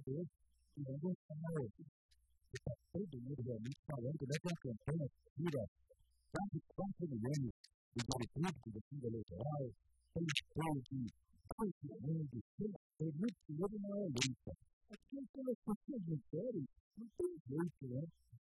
Deus, e não gostava. Está todo mundo realmente falando, né? Tem a campanha que tira quase 4 milhões de políticos da fila eleitoral, tem apoio de 8 anos, tem muito dinheiro na elita. Aqui, quando as pessoas não querem, não tem jeito, né?